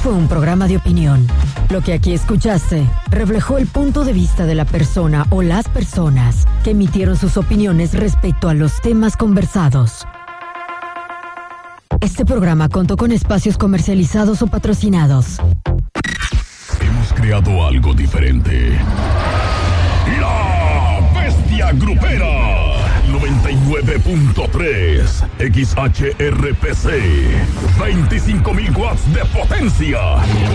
fue un programa de opinión. Lo que aquí escuchaste reflejó el punto de vista de la persona o las personas que emitieron sus opiniones respecto a los temas conversados. Este programa contó con espacios comercializados o patrocinados. Hemos creado algo diferente. La Bestia Grupera 99.3 XHRPC, 25,000 watts de potencia.